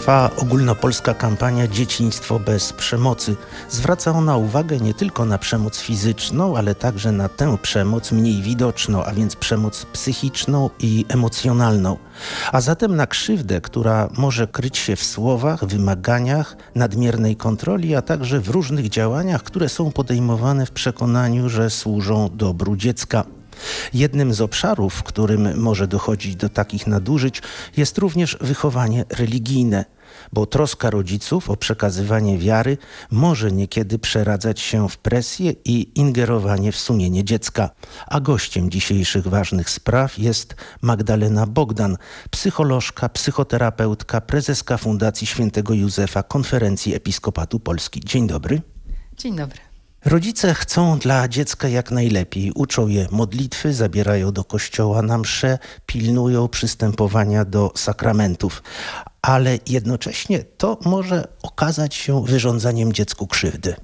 Trwa ogólnopolska kampania Dzieciństwo bez przemocy. Zwraca ona uwagę nie tylko na przemoc fizyczną, ale także na tę przemoc mniej widoczną, a więc przemoc psychiczną i emocjonalną. A zatem na krzywdę, która może kryć się w słowach, wymaganiach, nadmiernej kontroli, a także w różnych działaniach, które są podejmowane w przekonaniu, że służą dobru dziecka. Jednym z obszarów, w którym może dochodzić do takich nadużyć, jest również wychowanie religijne, bo troska rodziców o przekazywanie wiary może niekiedy przeradzać się w presję i ingerowanie w sumienie dziecka. A gościem dzisiejszych ważnych spraw jest Magdalena Bogdan, psycholożka, psychoterapeutka, prezeska Fundacji Świętego Józefa Konferencji Episkopatu Polski. Dzień dobry. Dzień dobry. Rodzice chcą dla dziecka jak najlepiej. Uczą je modlitwy, zabierają do kościoła na msze, pilnują przystępowania do sakramentów. Ale jednocześnie to może okazać się wyrządzaniem dziecku krzywdy.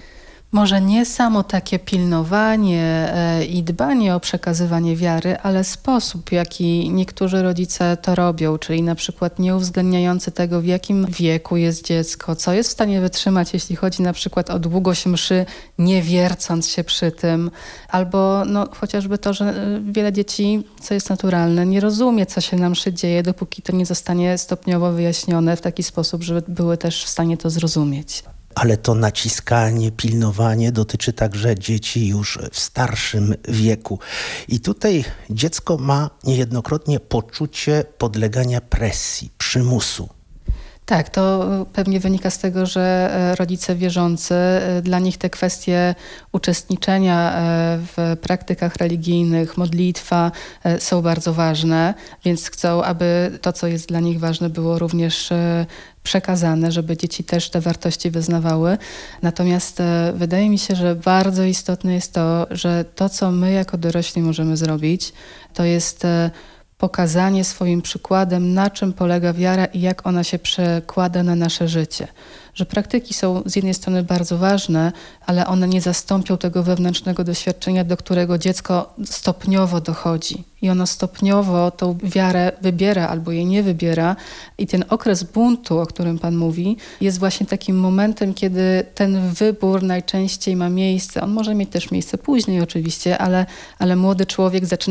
Może nie samo takie pilnowanie i dbanie o przekazywanie wiary, ale sposób, w jaki niektórzy rodzice to robią, czyli na przykład nie uwzględniający tego, w jakim wieku jest dziecko, co jest w stanie wytrzymać, jeśli chodzi na przykład o długość mszy, nie wiercąc się przy tym, albo chociażby to, że wiele dzieci, co jest naturalne, nie rozumie, co się na mszy dzieje, dopóki to nie zostanie stopniowo wyjaśnione w taki sposób, żeby były też w stanie to zrozumieć. Ale to naciskanie, pilnowanie dotyczy także dzieci już w starszym wieku. I tutaj dziecko ma niejednokrotnie poczucie podlegania presji, przymusu. Tak, to pewnie wynika z tego, że rodzice wierzący, dla nich te kwestie uczestniczenia w praktykach religijnych, modlitwa są bardzo ważne, więc chcą, aby to, co jest dla nich ważne, było również przekazane, żeby dzieci też te wartości wyznawały. Natomiast wydaje mi się, że bardzo istotne jest to, że to, co my jako dorośli możemy zrobić, to jest pokazanie swoim przykładem, na czym polega wiara i jak ona się przekłada na nasze życie. Że praktyki są z jednej strony bardzo ważne, ale one nie zastąpią tego wewnętrznego doświadczenia, do którego dziecko stopniowo dochodzi. I ono stopniowo tą wiarę wybiera albo jej nie wybiera. I ten okres buntu, o którym Pan mówi, jest właśnie takim momentem, kiedy ten wybór najczęściej ma miejsce. On może mieć też miejsce później oczywiście, ale młody człowiek zaczyna